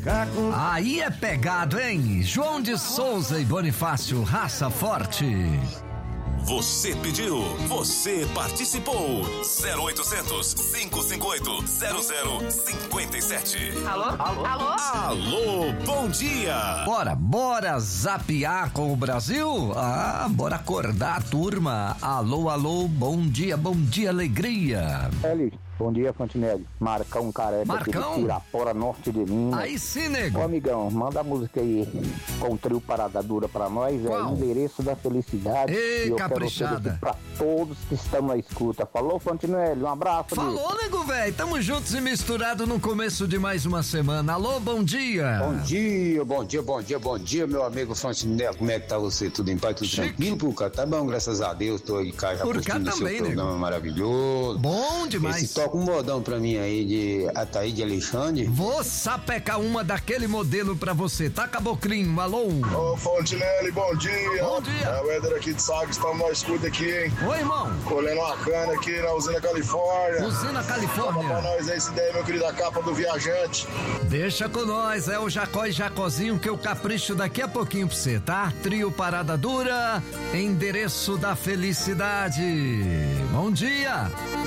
Aí é pegado, hein? João de Souza e Bonifácio, raça forte. Você pediu, você participou. 0800 558 0057. Alô? Alô, bom dia. Bora zapear com o Brasil? Bora acordar a turma. Alô, bom dia, alegria. Bom dia, Fantinelli. Marcão careca aqui de Pirapora, norte de Minas. Aí sim, nego. Ô, amigão, manda a música aí com o trio Parada Dura pra nós. Qual? É Endereço da Felicidade. Ei, e eu caprichada. quero pra todos que estão na escuta. Falou, Fantinelli, um abraço. Falou, nego velho. Tamo juntos e misturados no começo de mais uma semana. Alô, bom dia. Bom dia, meu amigo Fantinelli. Como é que tá você? Tudo em paz, tudo tranquilo, por cá? Tá bom, graças a Deus. Tô aí, cara, já por cá curtindo também, seu programa nego. maravilhoso. Bom demais. Esse toca um modão pra mim aí de Ataíde Alexandre. Vou sapecar uma daquele modelo pra você, tá, Caboclinho? Alô? Ô, Fontinelli, bom dia. Bom dia. É o Éder aqui de Sagres, estamos na escuta aqui, hein? Oi, irmão. Colhendo uma cana aqui na Usina Califórnia. Usina Toma Califórnia. pra nós aí essa ideia, meu querido, a capa do viajante. Deixa com nós, é o Jacó e Jacozinho que eu capricho daqui a pouquinho pra você, tá? Trio Parada Dura, Endereço da Felicidade. Bom dia.